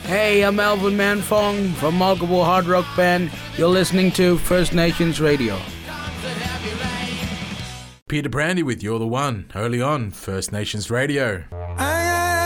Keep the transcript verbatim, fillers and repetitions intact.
Hey, I'm Alvin Manfong from Multiple Hard Rock Band. You're listening to First Nations Radio. Peter Brandy with You're the One, early on First Nations Radio.